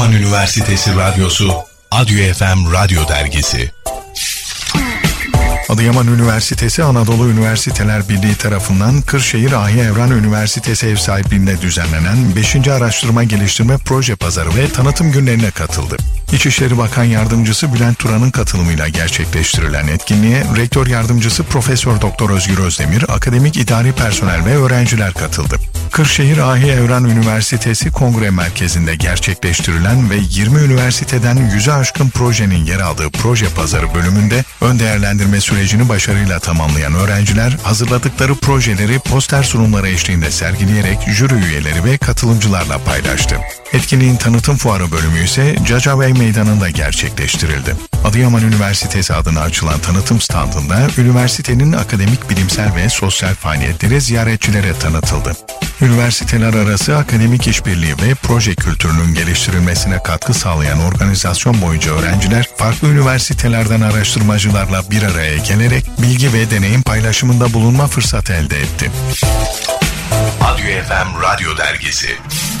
Adıyaman Üniversitesi Radyosu, Adyo FM Radyo Dergisi. Adıyaman Üniversitesi Anadolu Üniversiteler Birliği tarafından Kırşehir Ahi Evran Üniversitesi ev sahipliğinde düzenlenen 5. Araştırma Geliştirme Proje Pazarı ve Tanıtım Günlerine katıldı. İçişleri Bakan Yardımcısı Bülent Turan'ın katılımıyla gerçekleştirilen etkinliğe Rektör Yardımcısı Profesör Doktor Özgür Özdemir, akademik idari personel ve öğrenciler katıldı. Kırşehir Ahi Evran Üniversitesi Kongre Merkezi'nde gerçekleştirilen ve 20 üniversiteden 100'e aşkın projenin yer aldığı Proje Pazarı bölümünde ön değerlendirme sürecini başarıyla tamamlayan öğrenciler hazırladıkları projeleri poster sunumları eşliğinde sergileyerek jüri üyeleri ve katılımcılarla paylaştı. Etkinliğin tanıtım fuarı bölümü ise Cacabey Meydanı'nda gerçekleştirildi. Adıyaman Üniversitesi adına açılan tanıtım standında üniversitenin akademik, bilimsel ve sosyal faaliyetleri ziyaretçilere tanıtıldı. Üniversiteler arası akademik işbirliği ve proje kültürünün geliştirilmesine katkı sağlayan organizasyon boyunca öğrenciler farklı üniversitelerden araştırmacılarla bir araya gelerek bilgi ve deneyim paylaşımında bulunma fırsatı elde etti. Adyo FM Radyo Dergisi.